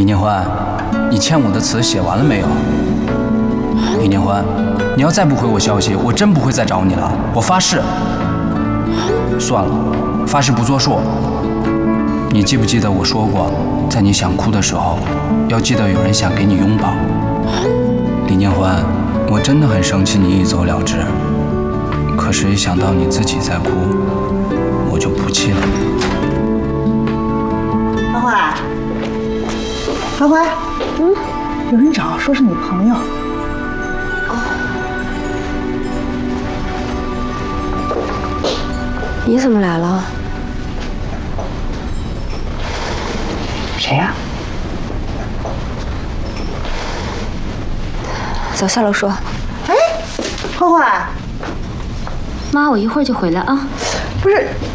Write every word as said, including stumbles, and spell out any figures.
李念欢，你欠我的词写完了没有？李念欢，你要再不回我消息，我真不会再找你了，我发誓。算了，发誓不作数。你记不记得我说过，在你想哭的时候，要记得有人想给你拥抱。李念欢，我真的很生气你一走了之，可是，一想到你自己在哭，我就不气了。 花花，花花，嗯，有人找，说是你朋友。 你怎么来了？ 谁呀？ 走，下楼说。 哎，花花， 妈，我一会儿就回来啊。 不是。